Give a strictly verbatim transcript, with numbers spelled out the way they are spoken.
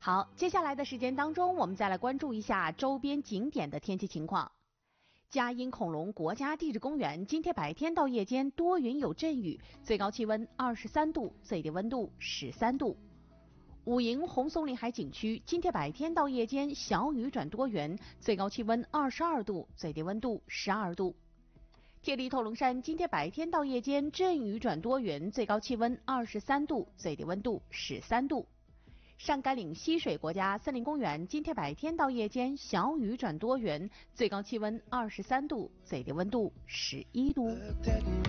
好，接下来的时间当中，我们再来关注一下周边景点的天气情况。嘉荫恐龙国家地质公园今天白天到夜间多云有阵雨，最高气温二十三度，最低温度十三度。武营红松林海景区今天白天到夜间小雨转多云，最高气温二十二度，最低温度十二度。铁力透龙山今天白天到夜间阵雨转多云，最高气温二十三度，最低温度十三度。上甘岭溪水国家森林公园今天白天到夜间小雨转多云，最高气温二十三度，最低温度十一度。